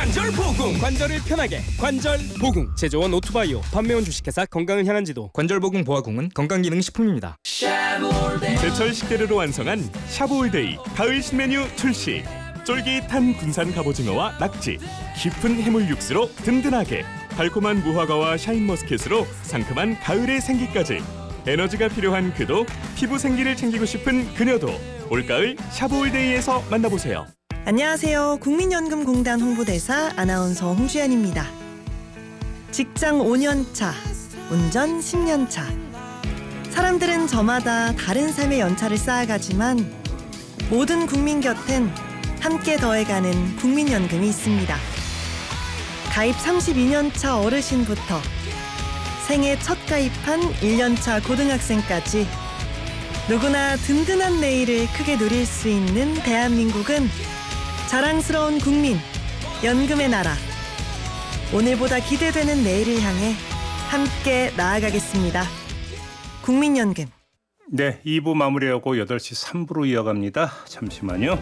관절보궁, 관절을 편하게 관절보궁. 제조원 오토바이오, 판매원 주식회사 건강을 향한 지도. 관절보궁 보아궁은 건강기능식품입니다. 제철 식재료로 완성한 샤브올데이 가을 신메뉴 출시. 쫄깃한 군산 갑오징어와 낙지, 깊은 해물 육수로 든든하게, 달콤한 무화과와 샤인머스켓으로 상큼한 가을의 생기까지. 에너지가 필요한 그도, 피부 생기를 챙기고 싶은 그녀도 올가을 샤브올데이에서 만나보세요. 안녕하세요. 국민연금공단 홍보대사 아나운서 홍주연입니다. 직장 5년차, 운전 10년차. 사람들은 저마다 다른 삶의 연차를 쌓아가지만 모든 국민 곁엔 함께 더해가는 국민연금이 있습니다. 가입 32년차 어르신부터 생애 첫 가입한 1년차 고등학생까지 누구나 든든한 내일을 크게 누릴 수 있는 대한민국은 자랑스러운 국민, 연금의 나라. 오늘보다 기대되는 내일을 향해 함께 나아가겠습니다. 국민연금. 네, 2부 마무리하고 8시 3부로 이어갑니다. 잠시만요.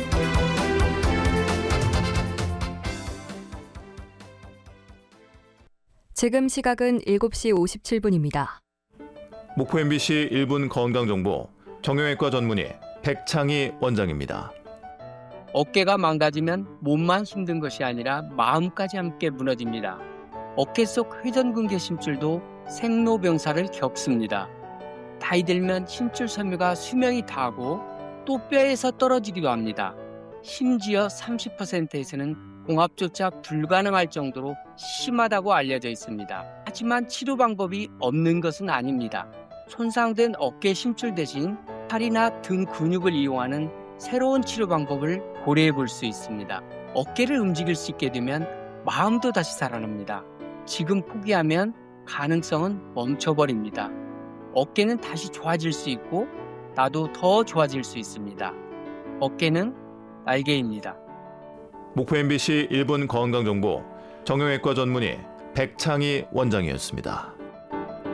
지금 시각은 7시 57분입니다. 목포 MBC 1분 건강정보 정형외과 전문의 백창희 원장입니다. 어깨가 망가지면 몸만 힘든 것이 아니라 마음까지 함께 무너집니다. 어깨 속 회전근개 심줄도 생로병사를 겪습니다. 나이 들면 심줄 섬유가 수명이 다하고 또 뼈에서 떨어지기도 합니다. 심지어 30%에서는 공합조차 불가능할 정도로 심하다고 알려져 있습니다. 하지만 치료 방법이 없는 것은 아닙니다. 손상된 어깨 심줄 대신 팔이나 등 근육을 이용하는 새로운 치료 방법을 고려해 볼 수 있습니다. 어깨를 움직일 수 있게 되면 마음도 다시 살아납니다. 지금 포기하면 가능성은 멈춰버립니다. 어깨는 다시 좋아질 수 있고 나도 더 좋아질 수 있습니다. 어깨는 날개입니다. 목포 MBC 1분 건강정보 정형외과 전문의 백창희 원장이었습니다.